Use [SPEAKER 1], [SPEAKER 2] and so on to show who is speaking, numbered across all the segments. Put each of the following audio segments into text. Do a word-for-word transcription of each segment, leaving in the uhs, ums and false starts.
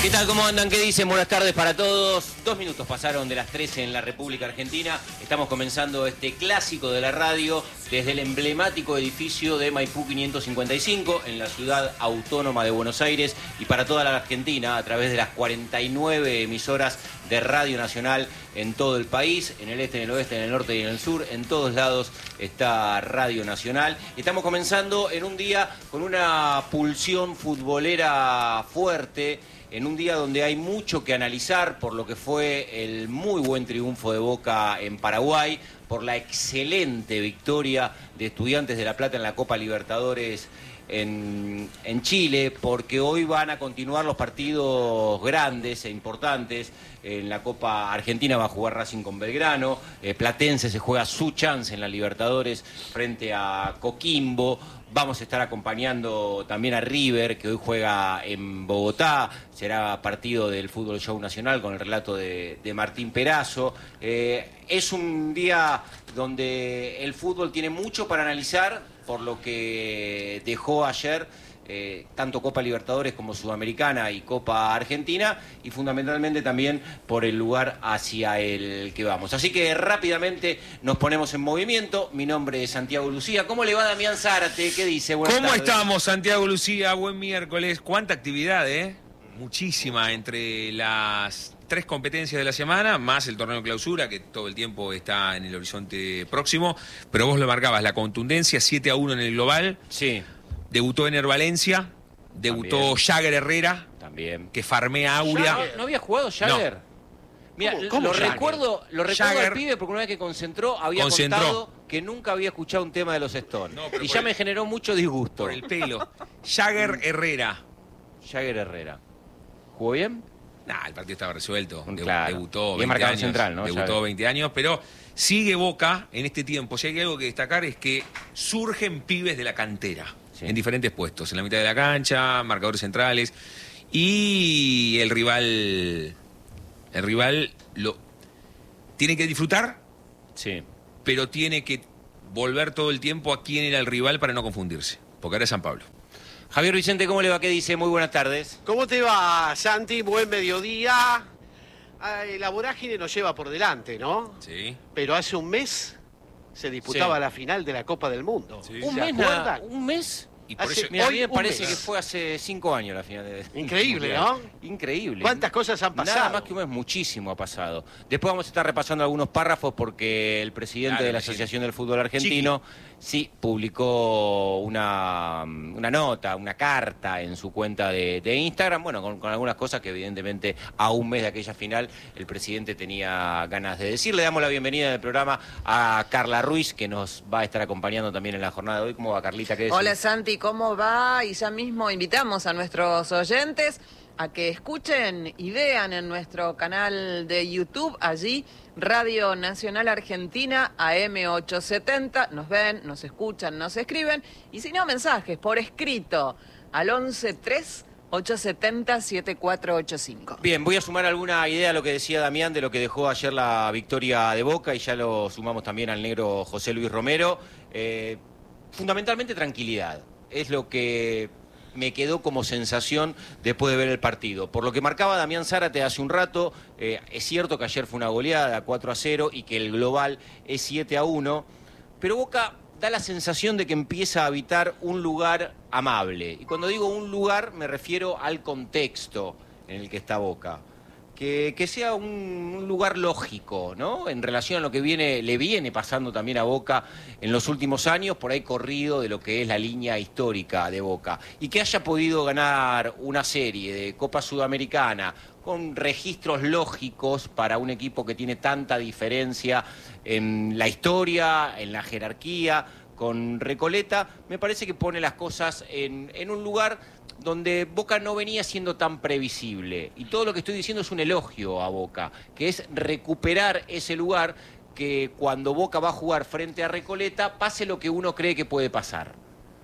[SPEAKER 1] ¿Qué tal? ¿Cómo andan? ¿Qué dicen? Buenas tardes para todos. Dos minutos pasaron de las trece en la República Argentina. Estamos comenzando este clásico de la radio desde el emblemático edificio de Maipú quinientos cincuenta y cinco en la ciudad autónoma de Buenos Aires y para toda la Argentina a través de las cuarenta y nueve emisoras de Radio Nacional en todo el país, en el este, en el oeste, en el norte y en el sur. En todos lados está Radio Nacional. Estamos comenzando en un día con una pulsión futbolera fuerte, en un día donde hay mucho que analizar por lo que fue el muy buen triunfo de Boca en Paraguay, por la excelente victoria de Estudiantes de La Plata en la Copa Libertadores en, en Chile, porque hoy van a continuar los partidos grandes e importantes. En la Copa Argentina va a jugar Racing con Belgrano, eh, Platense se juega su chance en la Libertadores frente a Coquimbo. Vamos a estar acompañando también a River, que hoy juega en Bogotá. Será partido del Fútbol Show Nacional con el relato de, de Martín Perazo. Eh, es un día donde el fútbol tiene mucho para analizar por lo que dejó ayer eh, tanto Copa Libertadores como Sudamericana y Copa Argentina, y fundamentalmente también por el lugar hacia el que vamos. Así que rápidamente nos ponemos en movimiento. Mi nombre es Santiago Lucía. ¿Cómo le va Damián Zárate? ¿Qué dice? Buenas
[SPEAKER 2] ¿Cómo
[SPEAKER 1] tardes.
[SPEAKER 2] estamos, Santiago Lucía? Buen miércoles. ¿Cuánta actividad, eh? Muchísima entre las tres competencias de la semana, más el torneo de clausura, que todo el tiempo está en el horizonte próximo. Pero vos lo marcabas, la contundencia, siete a uno en el global.
[SPEAKER 1] Sí.
[SPEAKER 2] Debutó Ener Valencia, debutó
[SPEAKER 1] También.
[SPEAKER 2] Jagger Herrera,
[SPEAKER 1] También.
[SPEAKER 2] que farmea Aurea.
[SPEAKER 1] ¿No, no había jugado Jagger?
[SPEAKER 2] No.
[SPEAKER 1] Mira,
[SPEAKER 3] ¿Cómo- cómo
[SPEAKER 1] lo
[SPEAKER 3] Jagger?
[SPEAKER 1] recuerdo, lo recuerdo
[SPEAKER 2] Jagger
[SPEAKER 1] al pibe porque una vez que concentró había
[SPEAKER 2] Concentró.
[SPEAKER 1] contado que nunca había escuchado un tema de los Stones.
[SPEAKER 2] No, pero
[SPEAKER 1] y
[SPEAKER 2] por
[SPEAKER 1] ya
[SPEAKER 2] el-
[SPEAKER 1] me generó mucho disgusto.
[SPEAKER 2] Por el pelo. Jagger Herrera.
[SPEAKER 1] Jagger Herrera. ¿Jugó bien?
[SPEAKER 2] Nah, el partido estaba resuelto. Debu-
[SPEAKER 1] Claro.
[SPEAKER 2] Debutó
[SPEAKER 1] Bien
[SPEAKER 2] veinte
[SPEAKER 1] marcado
[SPEAKER 2] años.
[SPEAKER 1] central, ¿no?
[SPEAKER 2] Debutó
[SPEAKER 1] Jagger.
[SPEAKER 2] veinte años, pero sigue Boca en este tiempo. Si hay algo que destacar es que surgen pibes de la cantera.
[SPEAKER 1] Sí.
[SPEAKER 2] En diferentes puestos, en la mitad de la cancha, marcadores centrales, y el rival, el rival lo tiene que disfrutar,
[SPEAKER 1] Sí.
[SPEAKER 2] pero tiene que volver todo el tiempo a quién era el rival para no confundirse, porque ahora es San Pablo.
[SPEAKER 1] Javier Vicente, ¿cómo le va? ¿Qué dice? Muy buenas tardes.
[SPEAKER 3] ¿Cómo te va, Santi? Buen mediodía. Ay, la vorágine nos lleva por delante, ¿no?
[SPEAKER 2] Sí.
[SPEAKER 3] Pero hace un mes se disputaba
[SPEAKER 1] Sí.
[SPEAKER 3] la final de la Copa del Mundo.
[SPEAKER 2] Sí.
[SPEAKER 1] ¿Un
[SPEAKER 3] ¿Se
[SPEAKER 1] mes? nada-
[SPEAKER 3] acuerdan?
[SPEAKER 1] ¿Un mes?
[SPEAKER 2] Y por
[SPEAKER 3] Hace-
[SPEAKER 2] eso,
[SPEAKER 1] Mira, a
[SPEAKER 3] Hoy
[SPEAKER 1] mí me
[SPEAKER 3] un
[SPEAKER 1] parece
[SPEAKER 3] mes.
[SPEAKER 1] que fue hace cinco años la final de...
[SPEAKER 3] Increíble, ¿no?
[SPEAKER 1] Increíble.
[SPEAKER 3] ¿Cuántas cosas han pasado?
[SPEAKER 1] Nada más que un mes, muchísimo ha pasado. Después vamos a estar repasando algunos párrafos porque el presidente
[SPEAKER 2] Claro,
[SPEAKER 1] de la
[SPEAKER 2] sí.
[SPEAKER 1] Asociación del Fútbol Argentino sí publicó una, una nota, una carta en su cuenta de, de Instagram, bueno, con, con algunas cosas que evidentemente a un mes de aquella final el presidente tenía ganas de decir. Le damos la bienvenida en el programa a Carla Ruiz, que nos va a estar acompañando también en la jornada de hoy. ¿Cómo va, Carlita? ¿Qué decís?
[SPEAKER 4] Hola Santi, ¿cómo va? Y ya mismo invitamos a nuestros oyentes a que escuchen y vean en nuestro canal de YouTube, allí Radio Nacional Argentina, A M ochocientos setenta, nos ven, nos escuchan, nos escriben, y si no, mensajes por escrito al once tres ochocientos setenta siete cuatro ocho cinco.
[SPEAKER 1] Bien, voy a sumar alguna idea a lo que decía Damián de lo que dejó ayer la victoria de Boca, y ya lo sumamos también al negro José Luis Romero. Eh, fundamentalmente tranquilidad, es lo que me quedó como sensación después de ver el partido. Por lo que marcaba Damián Zárate hace un rato, eh, es cierto que ayer fue una goleada, cuatro a cero, y que el global es siete a uno, pero Boca da la sensación de que empieza a habitar un lugar amable. Y cuando digo un lugar me refiero al contexto en el que está Boca. Que, que sea un, un lugar lógico, ¿no? En relación a lo que viene, le viene pasando también a Boca en los últimos años, por ahí corrido de lo que es la línea histórica de Boca. Y que haya podido ganar una serie de Copa Sudamericana con registros lógicos para un equipo que tiene tanta diferencia en la historia, en la jerarquía, con Recoleta, me parece que pone las cosas en, en un lugar donde Boca no venía siendo tan previsible. Y todo lo que estoy diciendo es un elogio a Boca, que es recuperar ese lugar que cuando Boca va a jugar frente a Recoleta, pase lo que uno cree que puede pasar.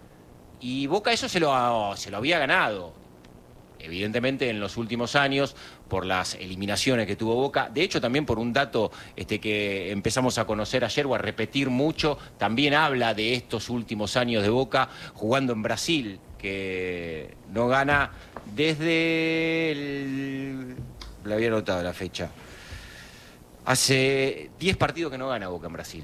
[SPEAKER 1] Y Boca eso se lo, se lo había ganado. Evidentemente en los últimos años, por las eliminaciones que tuvo Boca, de hecho también por un dato este, que empezamos a conocer ayer o a repetir mucho, también habla de estos últimos años de Boca jugando en Brasil, que no gana desde el la había anotado la fecha. Hace diez partidos que no gana Boca en Brasil.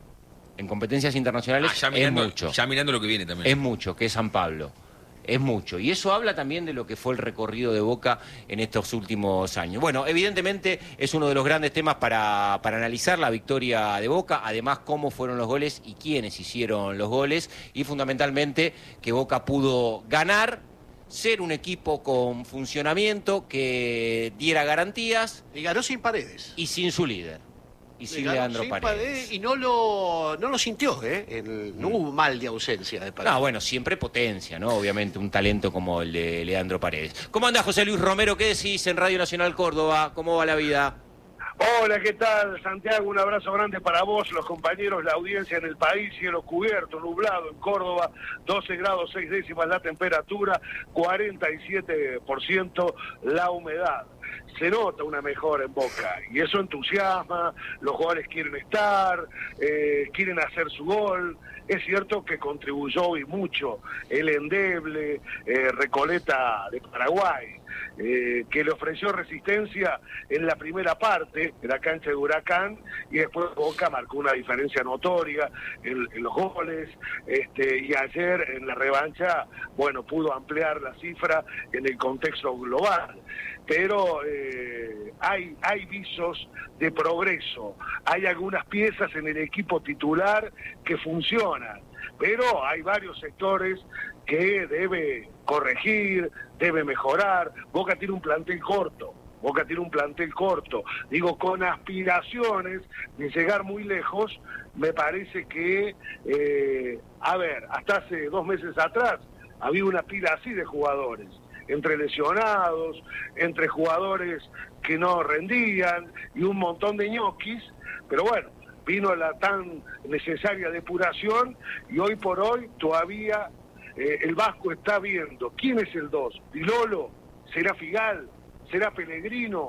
[SPEAKER 1] En competencias internacionales
[SPEAKER 2] ah, ya mirando,
[SPEAKER 1] es mucho.
[SPEAKER 2] Ya mirando lo que viene también.
[SPEAKER 1] Es mucho, que es San Pablo. Es mucho. Y eso habla también de lo que fue el recorrido de Boca en estos últimos años. Bueno, evidentemente es uno de los grandes temas para, para analizar la victoria de Boca, además cómo fueron los goles y quiénes hicieron los goles, y fundamentalmente que Boca pudo ganar, ser un equipo con funcionamiento, que diera garantías.
[SPEAKER 3] Y ganó sin Paredes.
[SPEAKER 1] Y sin su líder. Y sin
[SPEAKER 3] ganó
[SPEAKER 1] Leandro
[SPEAKER 3] sin
[SPEAKER 1] Paredes.
[SPEAKER 3] Paredes. Y no lo, no lo sintió, ¿eh? El, no hubo mal de ausencia de Paredes.
[SPEAKER 1] No, bueno, siempre potencia, ¿no? Obviamente un talento como el de Leandro Paredes. ¿Cómo anda José Luis Romero? ¿Qué decís en Radio Nacional Córdoba? ¿Cómo va la vida?
[SPEAKER 5] Hola, ¿qué tal, Santiago? Un abrazo grande para vos, los compañeros, la audiencia en el país, cielo cubierto, nublado en Córdoba, doce grados seis décimas la temperatura, cuarenta y siete por ciento la humedad. Se nota una mejora en Boca y eso entusiasma, los jugadores quieren estar, eh, quieren hacer su gol. Es cierto que contribuyó y mucho el endeble eh, Recoleta de Paraguay, eh, que le ofreció resistencia en la primera parte de la cancha de Huracán, y después Boca marcó una diferencia notoria en, en los goles, este, y ayer en la revancha, bueno, pudo ampliar la cifra en el contexto global. Pero eh, hay, hay visos de progreso, hay algunas piezas en el equipo titular que funcionan, pero hay varios sectores que debe corregir, debe mejorar. Boca tiene un plantel corto, Boca tiene un plantel corto, digo, con aspiraciones de llegar muy lejos. Me parece que, eh, a ver, hasta hace dos meses atrás había una pila así de jugadores, entre lesionados, entre jugadores que no rendían y un montón de ñoquis, pero bueno, vino la tan necesaria depuración y hoy por hoy todavía eh, el Vasco está viendo quién es el dos. Dilolo, será Figal, será Pellegrino,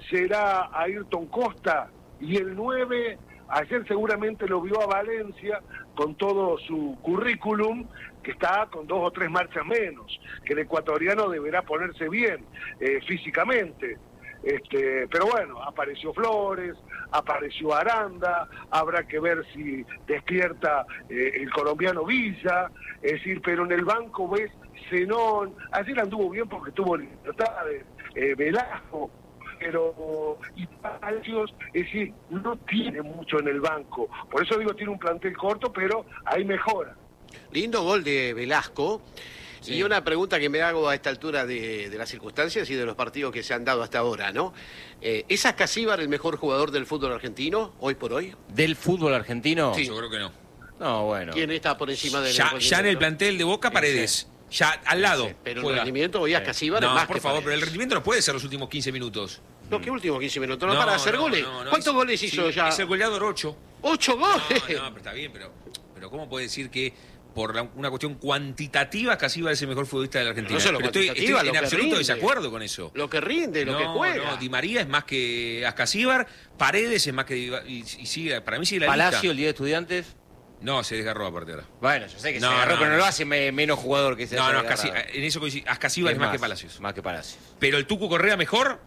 [SPEAKER 5] será Ayrton Costa, y el nueve, ayer seguramente lo vio a Valencia con todo su currículum, que está con dos o tres marchas menos, que el ecuatoriano deberá ponerse bien eh, físicamente. Este, pero bueno, apareció Flores, apareció Aranda, habrá que ver si despierta eh, el colombiano Villa, es decir, pero en el banco ves Zenón, ayer anduvo bien porque tuvo libertades, eh, Velasco, pero y Palacios, es decir, no tiene mucho en el banco, por eso digo, tiene un plantel corto, pero hay mejora.
[SPEAKER 3] Lindo gol de Velasco. Sí. Y una pregunta que me hago a esta altura de, de las circunstancias y de los partidos que se han dado hasta ahora, ¿no? Eh, ¿Es Ascasíbar el mejor jugador del fútbol argentino, hoy por hoy?
[SPEAKER 1] ¿Del fútbol argentino?
[SPEAKER 2] Sí. Yo creo que no.
[SPEAKER 1] No, bueno.
[SPEAKER 3] ¿Quién está por encima del
[SPEAKER 2] ya, ya en el plantel de Boca, Paredes. Sí. Ya al lado. Sí,
[SPEAKER 3] pero
[SPEAKER 2] juega.
[SPEAKER 3] El rendimiento hoy Ascasíbar
[SPEAKER 2] no,
[SPEAKER 3] es más
[SPEAKER 2] por
[SPEAKER 3] que
[SPEAKER 2] favor,
[SPEAKER 3] Paredes.
[SPEAKER 2] pero el rendimiento no puede ser los últimos quince minutos.
[SPEAKER 3] No, ¿qué últimos quince minutos? ¿No,
[SPEAKER 2] no
[SPEAKER 3] para hacer
[SPEAKER 2] no,
[SPEAKER 3] goles?
[SPEAKER 2] No, no,
[SPEAKER 3] ¿Cuántos
[SPEAKER 2] es,
[SPEAKER 3] goles hizo
[SPEAKER 2] sí,
[SPEAKER 3] ya?
[SPEAKER 2] Es el goleador ocho.
[SPEAKER 3] ¿Ocho goles?
[SPEAKER 2] No, no, pero está bien, pero, pero ¿cómo puede decir que por la, una cuestión cuantitativa Ascasíbar es el mejor futbolista de la Argentina?
[SPEAKER 3] No solo
[SPEAKER 2] pero estoy,
[SPEAKER 3] cuantitativa,
[SPEAKER 2] estoy
[SPEAKER 3] lo
[SPEAKER 2] en
[SPEAKER 3] que
[SPEAKER 2] absoluto
[SPEAKER 3] rinde.
[SPEAKER 2] desacuerdo con eso.
[SPEAKER 3] Lo que rinde, lo
[SPEAKER 2] no,
[SPEAKER 3] que juega.
[SPEAKER 2] No, Di María es más que Ascasíbar, Paredes es más que... Y, y sigue, para mí sigue la
[SPEAKER 1] Palacio,
[SPEAKER 2] lista.
[SPEAKER 1] el día de Estudiantes.
[SPEAKER 2] No, se desgarró aparte ahora.
[SPEAKER 1] Bueno, yo sé que
[SPEAKER 2] No,
[SPEAKER 1] se agarró,
[SPEAKER 2] no,
[SPEAKER 1] pero no
[SPEAKER 2] no.
[SPEAKER 1] lo hace me, menos jugador que se
[SPEAKER 2] No,
[SPEAKER 1] haya
[SPEAKER 2] no,
[SPEAKER 1] agarrado.
[SPEAKER 2] Ascasí- en eso coincide. Ascasíbar es más, que Palacios.
[SPEAKER 1] Más que Palacios.
[SPEAKER 2] Pero el Tucu Correa mejor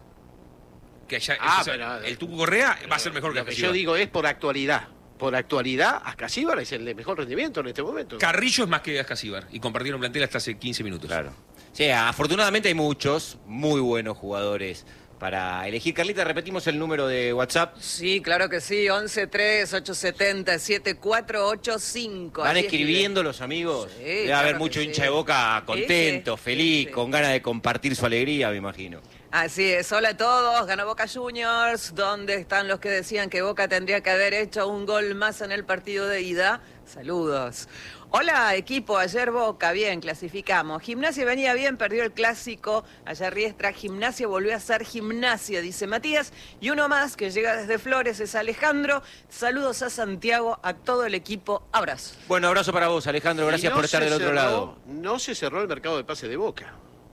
[SPEAKER 2] que allá.
[SPEAKER 3] Ah,
[SPEAKER 2] o sea,
[SPEAKER 3] pero-
[SPEAKER 2] el Tucu Correa va a ser mejor que
[SPEAKER 3] Lo que
[SPEAKER 2] Ascasíbar.
[SPEAKER 3] yo digo es por actualidad. Por actualidad, Ascasíbar es el de mejor rendimiento en este momento.
[SPEAKER 2] Carrillo es más que Ascasíbar y compartieron plantel hasta hace quince minutos.
[SPEAKER 1] Claro. Sí, afortunadamente hay muchos muy buenos jugadores para elegir. Carlita, repetimos el número de WhatsApp.
[SPEAKER 4] Sí, claro que sí, once tres ocho siete cero siete cuatro ocho cinco.
[SPEAKER 1] Van
[SPEAKER 4] Así
[SPEAKER 1] escribiendo los amigos.
[SPEAKER 4] Sí,
[SPEAKER 1] Debe
[SPEAKER 4] claro
[SPEAKER 1] haber
[SPEAKER 4] que
[SPEAKER 1] mucho
[SPEAKER 4] sí.
[SPEAKER 1] hincha de Boca contento,
[SPEAKER 4] Sí, sí,
[SPEAKER 1] feliz,
[SPEAKER 4] sí.
[SPEAKER 1] con ganas de compartir su alegría, me imagino.
[SPEAKER 4] Así es, hola a todos, ganó Boca Juniors. ¿Dónde están los que decían que Boca tendría que haber hecho un gol más en el partido de ida? Saludos. Hola equipo, ayer Boca, bien, clasificamos. Gimnasia venía bien, perdió el clásico. Ayer Riestra, Gimnasia volvió a ser Gimnasia, dice Matías. Y uno más que llega desde Flores es Alejandro. Saludos a Santiago, a todo el equipo, abrazo.
[SPEAKER 1] Bueno, abrazo para vos, Alejandro, gracias
[SPEAKER 3] Y no
[SPEAKER 1] por estar
[SPEAKER 3] se
[SPEAKER 1] del otro
[SPEAKER 3] cerró-
[SPEAKER 1] lado.
[SPEAKER 3] No se cerró el mercado de pase de Boca.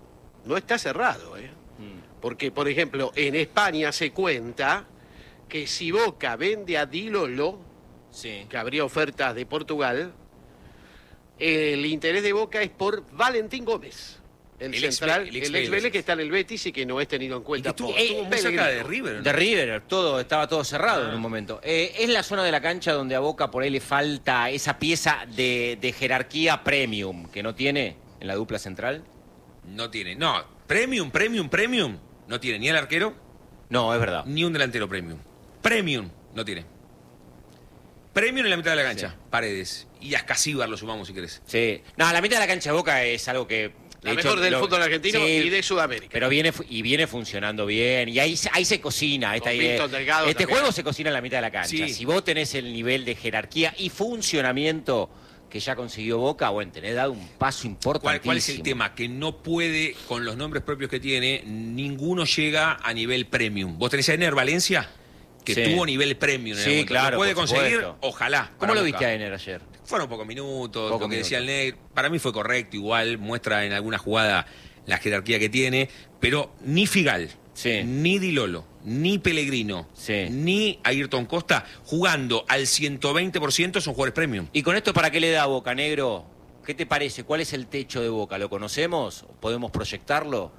[SPEAKER 3] No está cerrado, ¿eh? Porque, por ejemplo, en España se cuenta que si Boca vende a Dilolo,
[SPEAKER 1] Sí.
[SPEAKER 3] que habría ofertas de Portugal, el interés de Boca es por Valentín Gómez, El,
[SPEAKER 2] El ex-
[SPEAKER 3] central,
[SPEAKER 2] el
[SPEAKER 3] el
[SPEAKER 2] ex
[SPEAKER 3] ex Vélez
[SPEAKER 2] Vélez.
[SPEAKER 3] que está en el Betis y que no es tenido en
[SPEAKER 2] Y
[SPEAKER 3] cuenta
[SPEAKER 2] que estuvo,
[SPEAKER 3] por
[SPEAKER 2] estuvo muy cerca de River.
[SPEAKER 1] De River, todo, estaba todo cerrado
[SPEAKER 2] Ah.
[SPEAKER 1] en un momento. Eh, es la zona de la cancha donde a Boca por ahí le falta esa pieza de, de jerarquía premium que no tiene en la dupla central.
[SPEAKER 2] No tiene. No, premium, premium, premium. No tiene ni el arquero,
[SPEAKER 1] No, es verdad.
[SPEAKER 2] ni un delantero premium. Premium no tiene. Premium en la mitad de la cancha.
[SPEAKER 1] Sí.
[SPEAKER 2] Paredes. Y a Escasíbar lo sumamos si querés.
[SPEAKER 1] Sí. No, la mitad de la cancha de Boca es algo que...
[SPEAKER 3] La
[SPEAKER 1] de hecho,
[SPEAKER 3] mejor del
[SPEAKER 1] lo-
[SPEAKER 3] fútbol argentino
[SPEAKER 1] sí,
[SPEAKER 3] y de Sudamérica.
[SPEAKER 1] Pero viene fu- y viene funcionando bien. Y ahí, se- ahí se cocina esta
[SPEAKER 3] Con
[SPEAKER 1] idea.
[SPEAKER 3] Milton Delgado
[SPEAKER 1] Este
[SPEAKER 3] también.
[SPEAKER 1] juego se cocina en la mitad de la cancha.
[SPEAKER 2] Sí.
[SPEAKER 1] Si vos tenés el nivel de jerarquía y funcionamiento que ya consiguió Boca, bueno, tenés dado un paso
[SPEAKER 2] ¿Cuál,
[SPEAKER 1] importantísimo.
[SPEAKER 2] cuál es el tema? Que no puede, con los nombres propios que tiene, ninguno llega a nivel premium. ¿Vos tenés a Ener Valencia? Que
[SPEAKER 1] Sí.
[SPEAKER 2] tuvo nivel premium. En
[SPEAKER 1] Sí,
[SPEAKER 2] el momento.
[SPEAKER 1] claro,
[SPEAKER 2] ¿Lo puede
[SPEAKER 1] por
[SPEAKER 2] conseguir?
[SPEAKER 1] supuesto.
[SPEAKER 2] Ojalá.
[SPEAKER 1] ¿Cómo
[SPEAKER 2] para
[SPEAKER 1] lo
[SPEAKER 2] Boca.
[SPEAKER 1] viste a Ener ayer?
[SPEAKER 2] Fueron pocos minutos,
[SPEAKER 1] Pocos
[SPEAKER 2] lo que decía el
[SPEAKER 1] minutos.
[SPEAKER 2] Ney. Para mí fue correcto, igual, muestra en alguna jugada la jerarquía que tiene, pero ni Figal,
[SPEAKER 1] Sí.
[SPEAKER 2] ni Di Lolo, ni Pellegrino,
[SPEAKER 1] Sí.
[SPEAKER 2] ni Ayrton Costa, jugando al ciento veinte por ciento son jugadores premium.
[SPEAKER 1] ¿Y con esto para qué le da Boca, Negro? ¿Qué te parece? ¿Cuál es el techo de Boca? ¿Lo conocemos? ¿Podemos proyectarlo?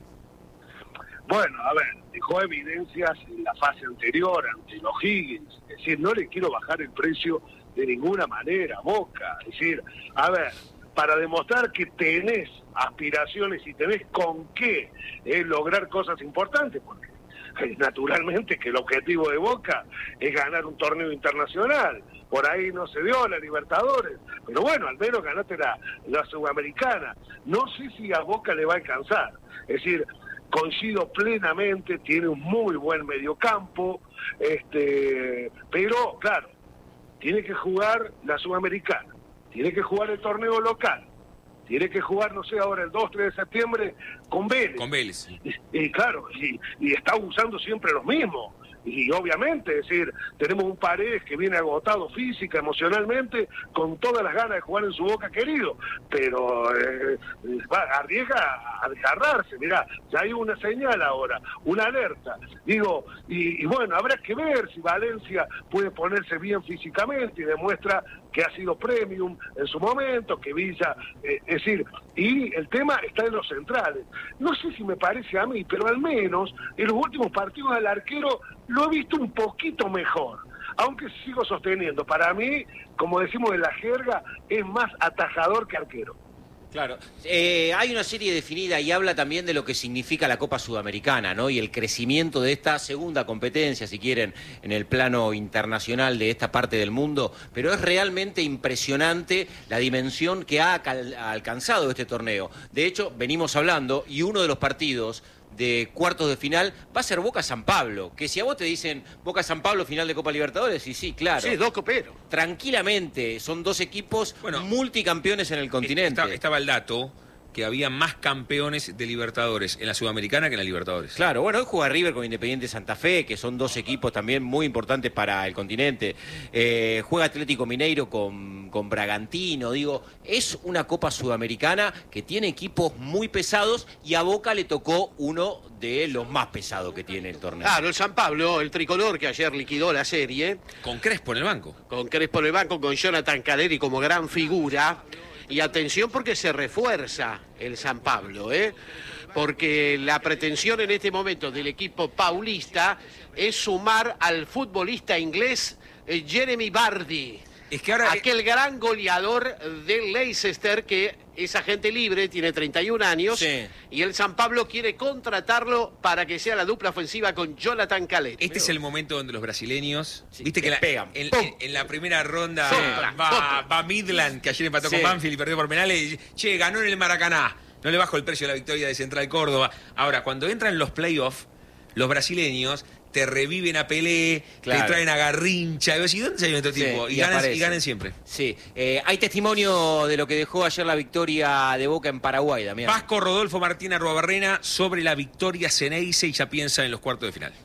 [SPEAKER 5] Bueno, a ver, dejó evidencias en la fase anterior ante los Higgins. Es decir, no le quiero bajar el precio de ninguna manera a Boca. Es decir, a ver, para demostrar que tenés aspiraciones y tenés con qué eh, lograr cosas importantes, porque eh, naturalmente que el objetivo de Boca es ganar un torneo internacional. Por ahí no se dio la Libertadores, pero bueno, al menos ganaste la, la Sudamericana. No sé si a Boca le va a alcanzar. Es decir, coincido plenamente, tiene un muy buen mediocampo, este, pero claro, tiene que jugar la Sudamericana, tiene que jugar el torneo local, tiene que jugar, no sé, ahora el dos, tres de septiembre con Vélez.
[SPEAKER 2] Con Vélez.
[SPEAKER 5] Y, y claro, y, y está usando siempre los mismos. Y obviamente, es decir, tenemos un Paredes que viene agotado física, emocionalmente, con todas las ganas de jugar en su Boca querido, pero eh, va, arriesga a desgarrarse. Mirá, ya hay una señal ahora, una alerta. Digo, y, y bueno, habrá que ver si Valencia puede ponerse bien físicamente y demuestra que ha sido premium en su momento, que Villa, eh, es decir, y el tema está en los centrales. No sé si me parece a mí, pero al menos en los últimos partidos al arquero lo he visto un poquito mejor, aunque sigo sosteniendo, para mí, como decimos en la jerga, es más atajador que arquero.
[SPEAKER 1] Claro. Eh, hay una serie definida y habla también de lo que significa la Copa Sudamericana, ¿no? Y el crecimiento de esta segunda competencia, si quieren, en el plano internacional de esta parte del mundo. Pero es realmente impresionante la dimensión que ha cal- alcanzado este torneo. De hecho, venimos hablando y uno de los partidos de cuartos de final va a ser Boca-San Pablo, que si a vos te dicen Boca-San Pablo final de Copa Libertadores, y sí, claro.
[SPEAKER 3] Sí, dos coperos.
[SPEAKER 1] Tranquilamente, son dos equipos
[SPEAKER 2] Bueno,
[SPEAKER 1] multicampeones en el continente.
[SPEAKER 2] Esta- estaba el dato que había más campeones de Libertadores en la Sudamericana que en la Libertadores.
[SPEAKER 1] Claro, bueno, hoy juega River con Independiente Santa Fe, que son dos equipos también muy importantes para el continente. Eh, juega Atlético Mineiro con, con Bragantino, digo, es una Copa Sudamericana que tiene equipos muy pesados y a Boca le tocó uno de los más pesados que tiene el torneo.
[SPEAKER 3] Claro, el San Pablo, el tricolor que ayer liquidó la serie,
[SPEAKER 2] Con Crespo en el banco.
[SPEAKER 3] con Crespo en el banco, con Jonathan Caleri como gran figura. Y atención porque se refuerza el San Pablo, ¿eh? Porque la pretensión en este momento del equipo paulista es sumar al futbolista inglés eh, Jeremy Vardy.
[SPEAKER 2] Es que ahora...
[SPEAKER 3] Aquel gran goleador del Leicester que es agente libre, tiene treinta y un años,
[SPEAKER 1] Sí.
[SPEAKER 3] y el San Pablo quiere contratarlo para que sea la dupla ofensiva con Jonathan Caleri.
[SPEAKER 2] Este es el momento donde los brasileños,
[SPEAKER 1] Sí,
[SPEAKER 2] viste
[SPEAKER 1] le
[SPEAKER 2] que la-
[SPEAKER 1] pegan.
[SPEAKER 2] en,
[SPEAKER 3] ¡Pum!
[SPEAKER 2] en- en la primera ronda
[SPEAKER 3] Sopla,
[SPEAKER 2] va,
[SPEAKER 3] sopla.
[SPEAKER 2] va Midland, que ayer empató
[SPEAKER 1] Sí.
[SPEAKER 2] con Banfield y perdió por penales, y, che, ganó en el Maracaná, no le bajo el precio de la victoria de Central Córdoba. Ahora, cuando entran los playoffs, los brasileños te reviven a Pelé,
[SPEAKER 1] Claro.
[SPEAKER 2] te traen a Garrincha, y vos decís, ¿dónde salió otro
[SPEAKER 1] Sí,
[SPEAKER 2] tipo? Y,
[SPEAKER 1] y
[SPEAKER 2] ganan,
[SPEAKER 1] aparecen.
[SPEAKER 2] y ganan siempre.
[SPEAKER 1] Sí, eh, hay testimonio de lo que dejó ayer la victoria de Boca en Paraguay, Damián.
[SPEAKER 2] Vasco Rodolfo Martín Arruabarrena sobre la victoria Ceneice y ya piensa en los cuartos de final.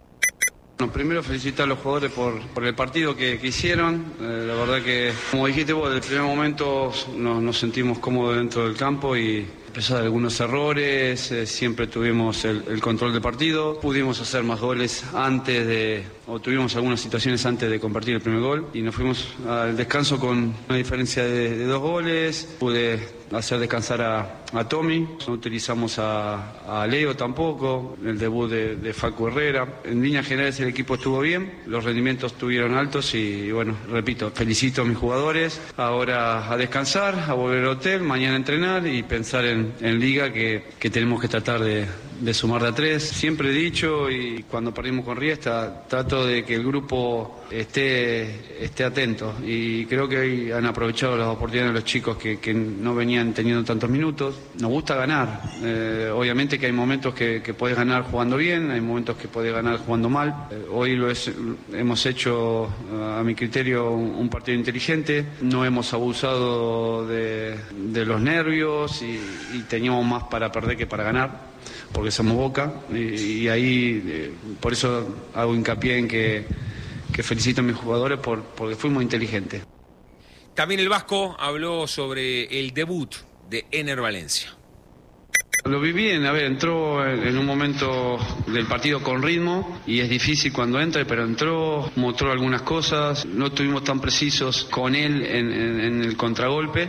[SPEAKER 6] Bueno, primero felicitar a los jugadores por, por el partido que, que hicieron. Eh, la verdad que, como dijiste vos, desde el primer momento nos, nos sentimos cómodos dentro del campo y a pesar de algunos errores, eh, siempre tuvimos el, el control del partido. Pudimos hacer más goles antes de, o tuvimos algunas situaciones antes de convertir el primer gol y nos fuimos al descanso con una diferencia de, de dos goles. Pude hacer descansar a, a Tommy, no utilizamos a, a Leo tampoco, el debut de, de Facu Herrera. En líneas generales el equipo estuvo bien, los rendimientos estuvieron altos y, y bueno, repito, felicito a mis jugadores. Ahora a descansar, a volver al hotel, mañana a entrenar y pensar en, en Liga que, que tenemos que tratar de, de sumar de a tres. Siempre he dicho, y cuando perdimos con Riestra, trato de que el grupo esté, esté atento, y creo que hoy han aprovechado las oportunidades de los chicos que, que no venían teniendo tantos minutos. Nos gusta ganar, eh, obviamente que hay momentos que, que podés ganar jugando bien, hay momentos que podés ganar jugando mal. Eh, hoy lo es, hemos hecho, a mi criterio, un, un partido inteligente, no hemos abusado de, de los nervios y, y teníamos más para perder que para ganar, porque somos Boca, y, y ahí eh, por eso hago hincapié en que, que felicito a mis jugadores por, porque fuimos inteligentes.
[SPEAKER 2] También el Vasco habló sobre el debut de Ener Valencia.
[SPEAKER 6] Lo vi bien, a ver, entró en un momento del partido con ritmo y es difícil cuando entra, pero entró, mostró algunas cosas, no estuvimos tan precisos con él en, en, en el contragolpe,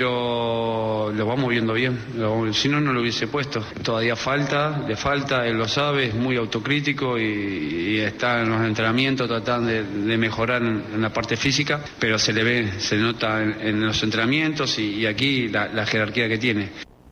[SPEAKER 6] pero lo vamos viendo bien, lo, si no, no lo hubiese puesto. Todavía falta, le falta, él lo sabe, es muy autocrítico y, y está en los entrenamientos tratando de, de mejorar en, en la parte física, pero se le ve, se nota en, en los entrenamientos y, y aquí la, la jerarquía que tiene.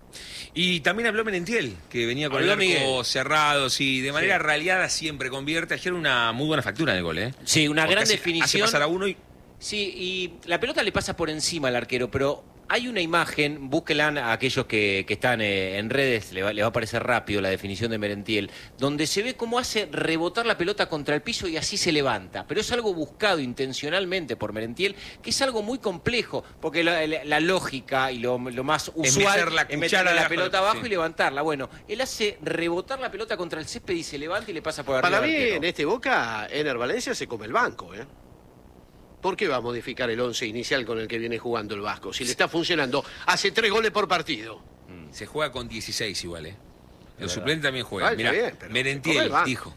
[SPEAKER 2] Y también habló Merentiel, que venía con
[SPEAKER 1] Habló
[SPEAKER 2] el arco
[SPEAKER 1] Miguel.
[SPEAKER 2] cerrado, sí, de manera
[SPEAKER 1] Sí.
[SPEAKER 2] raleada siempre convierte. Ayer una muy buena factura en el gol, ¿eh?
[SPEAKER 1] Sí, una
[SPEAKER 2] Porque
[SPEAKER 1] gran
[SPEAKER 2] hace,
[SPEAKER 1] definición.
[SPEAKER 2] Hace pasar a uno y...
[SPEAKER 1] Sí, y la pelota le pasa por encima al arquero, pero hay una imagen, búsquenla a aquellos que, que están eh, en redes, le va, le va a parecer rápido la definición de Merentiel, donde se ve cómo hace rebotar la pelota contra el piso y así se levanta. Pero es algo buscado intencionalmente por Merentiel, que es algo muy complejo, porque la, la- la lógica y lo, lo más
[SPEAKER 2] Es
[SPEAKER 1] usual
[SPEAKER 2] meter la
[SPEAKER 1] es meter
[SPEAKER 2] cuchara
[SPEAKER 1] la
[SPEAKER 2] debajo
[SPEAKER 1] pelota
[SPEAKER 2] del-
[SPEAKER 1] abajo
[SPEAKER 2] sí.
[SPEAKER 1] y levantarla. Bueno, él hace rebotar la pelota contra el césped y se levanta y le pasa por arriba
[SPEAKER 3] Para mí,
[SPEAKER 1] al arquero.
[SPEAKER 3] en este Boca, Ener Valencia se come el banco, ¿eh? ¿Por qué va a modificar el once inicial con el que viene jugando el Vasco? Si le está funcionando, hace tres goles por partido.
[SPEAKER 2] Se juega con dieciséis igual, ¿eh? Los
[SPEAKER 1] verdad.
[SPEAKER 2] suplentes también juegan.
[SPEAKER 3] Ah, está
[SPEAKER 2] Mirá,
[SPEAKER 3] bien, pero se come
[SPEAKER 2] Merentiel
[SPEAKER 3] el banco.
[SPEAKER 2] dijo.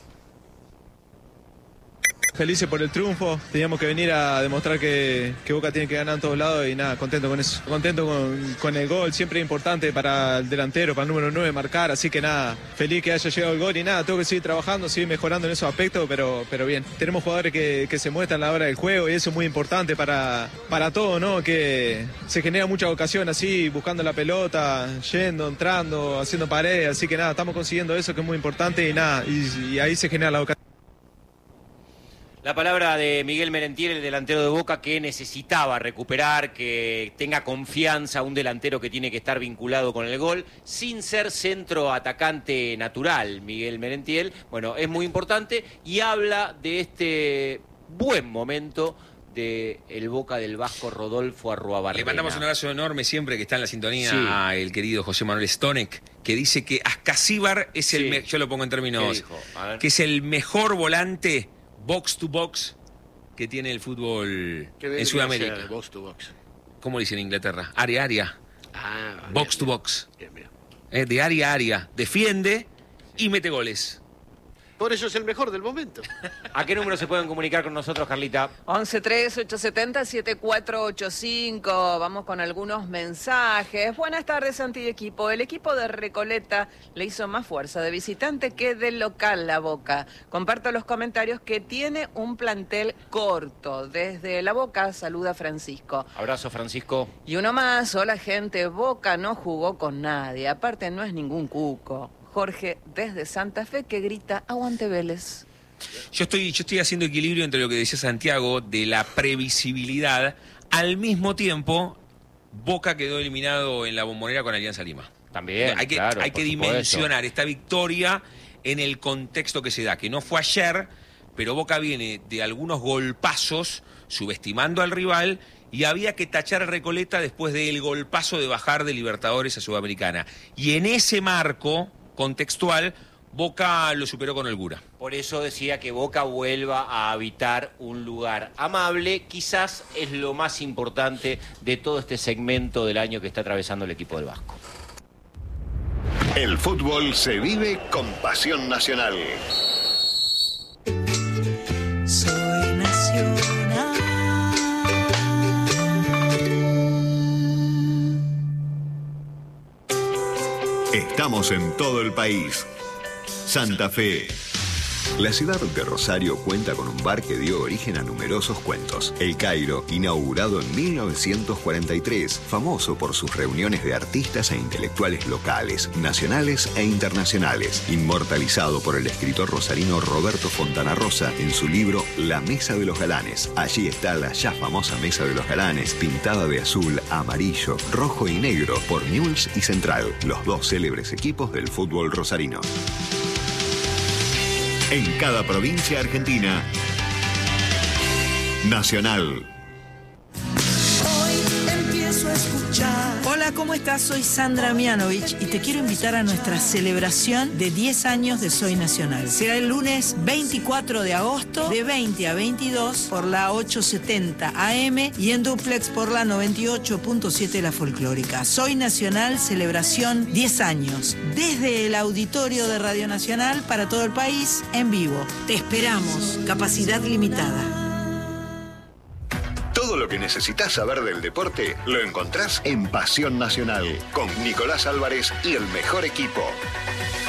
[SPEAKER 7] Felices por el triunfo, teníamos que venir a demostrar que, que Boca tiene que ganar en todos lados y nada, contento con eso. Contento con, con el gol, siempre es importante para el delantero, para el número nueve marcar, así que nada, feliz que haya llegado el gol y nada, tengo que seguir trabajando, seguir mejorando en esos aspectos, pero, pero bien. Tenemos jugadores que, que se muestran a la hora del juego y eso es muy importante para, para todo, ¿no? Que se genera mucha ocasión así, buscando la pelota, yendo, entrando, haciendo paredes, así que nada, estamos consiguiendo eso que es muy importante y nada, y, y ahí se genera la ocasión.
[SPEAKER 1] La palabra de Miguel Merentiel, el delantero de Boca, que necesitaba recuperar, que tenga confianza, un delantero que tiene que estar vinculado con el gol, sin ser centro atacante natural, Miguel Merentiel. Bueno, es muy importante y habla de este buen momento de el Boca del Vasco Rodolfo Arruabarrena.
[SPEAKER 2] Le mandamos un abrazo enorme siempre que está en la sintonía
[SPEAKER 1] Sí.
[SPEAKER 2] a el querido José Manuel Stonek, que dice que Ascasíbar es el...
[SPEAKER 1] Sí.
[SPEAKER 2] me- yo lo pongo en
[SPEAKER 1] ¿Qué
[SPEAKER 2] términos...
[SPEAKER 1] dijo? A ver.
[SPEAKER 2] Que es el mejor volante box to box que tiene el fútbol
[SPEAKER 3] ¿Qué
[SPEAKER 2] en
[SPEAKER 3] vendría a
[SPEAKER 2] Sudamérica.
[SPEAKER 3] ser box to box?
[SPEAKER 2] ¿Cómo le dicen en Inglaterra? Área, área.
[SPEAKER 3] Ah,
[SPEAKER 2] Box
[SPEAKER 3] bien,
[SPEAKER 2] to
[SPEAKER 3] bien.
[SPEAKER 2] box.
[SPEAKER 3] Bien, bien.
[SPEAKER 2] Eh, de área a área. Defiende y mete goles.
[SPEAKER 3] Por eso es el mejor del momento.
[SPEAKER 1] ¿A qué número se pueden comunicar con nosotros, Carlita?
[SPEAKER 4] once tres ocho siete cero siete cuatro ocho cinco. Vamos con algunos mensajes. Buenas tardes, Santi y equipo. El equipo de Recoleta le hizo más fuerza de visitante que de local la Boca. Comparto los comentarios que tiene un plantel corto. Desde la Boca saluda Francisco.
[SPEAKER 1] Abrazo, Francisco.
[SPEAKER 4] Y uno más. Hola, gente. Boca no jugó con nadie. Aparte no es ningún cuco. Jorge desde Santa Fe que grita aguante Vélez.
[SPEAKER 2] Yo estoy, yo estoy haciendo equilibrio entre lo que decía Santiago de la previsibilidad. Al mismo tiempo, Boca quedó eliminado en la Bombonera con Alianza Lima.
[SPEAKER 1] También,
[SPEAKER 2] hay que,
[SPEAKER 1] claro,
[SPEAKER 2] hay
[SPEAKER 1] por
[SPEAKER 2] que
[SPEAKER 1] supuesto.
[SPEAKER 2] dimensionar esta victoria en el contexto que se da, que no fue ayer, pero Boca viene de algunos golpazos subestimando al rival y había que tachar a Recoleta después del golpazo de bajar de Libertadores a Sudamericana. Y en ese marco contextual, Boca lo superó con holgura.
[SPEAKER 1] Por eso decía que Boca vuelva a habitar un lugar amable, quizás es lo más importante de todo este segmento del año que está atravesando el equipo del Vasco.
[SPEAKER 8] El fútbol se vive con pasión nacional.
[SPEAKER 9] Soy nacional. 。
[SPEAKER 10] Soy nacional.
[SPEAKER 8] Estamos en todo el país. Santa Fe. La ciudad de Rosario cuenta con un bar que dio origen a numerosos cuentos. El Cairo, inaugurado en mil novecientos cuarenta y tres, famoso por sus reuniones de artistas e intelectuales locales, nacionales e internacionales, inmortalizado por el escritor rosarino Roberto Fontana Rosa en su libro La Mesa de los Galanes. Allí está la ya famosa Mesa de los Galanes, pintada de azul, amarillo, rojo y negro por Newell's y Central, los dos célebres equipos del fútbol rosarino. En cada provincia argentina, Nacional.
[SPEAKER 9] Hoy empiezo a escuchar.
[SPEAKER 10] Hola, ¿cómo estás? Soy Sandra Mianovich y te quiero invitar a nuestra celebración de diez años de Soy Nacional. Será el lunes veinticuatro de agosto de veinte a veintidós por la ochocientos setenta A M y en duplex por la noventa y ocho punto siete La Folclórica. Soy Nacional, celebración diez años. Desde el auditorio de Radio Nacional para todo el país, en vivo. Te esperamos. Capacidad limitada.
[SPEAKER 8] Todo lo que necesitas saber del deporte lo encontrás en Pasión Nacional con Nicolás Álvarez y el mejor equipo.